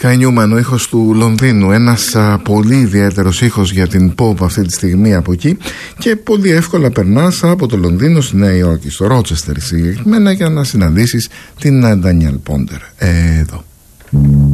Kai Newman, ο ήχος του Λονδίνου, ένας πολύ ιδιαίτερος ήχος για την pop αυτή τη στιγμή από εκεί, και πολύ εύκολα περνάς από το Λονδίνο στη Νέα Υόρκη, στο Ρότσεστερ συγκεκριμένα, για να συναντήσεις την Ντανιέλ Πόντερ εδώ.